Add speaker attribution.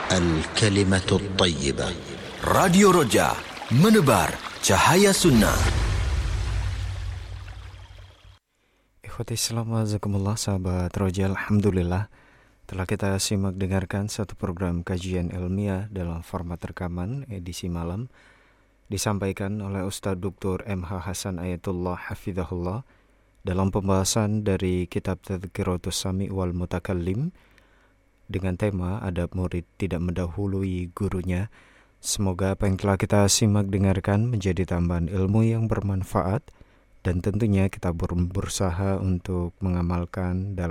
Speaker 1: الكلمة الطيبة.
Speaker 2: Radio Roja, menebar cahaya sunnah.
Speaker 3: Ikhwati Islam wazakumullah, sahabat Roja, alhamdulillah telah kita simak dengarkan satu program kajian ilmiah dalam format rekaman edisi malam, disampaikan oleh Ustadz Dr. M.H. Hasan Ayatullah Hafidhahullah dalam pembahasan dari kitab Tadhkiratus Sami' wal Mutakallim dengan tema adab murid tidak mendahului gurunya. Semoga apa yang telah kita simak dengarkan menjadi tambahan ilmu yang bermanfaat dan tentunya kita berusaha untuk mengamalkan dalam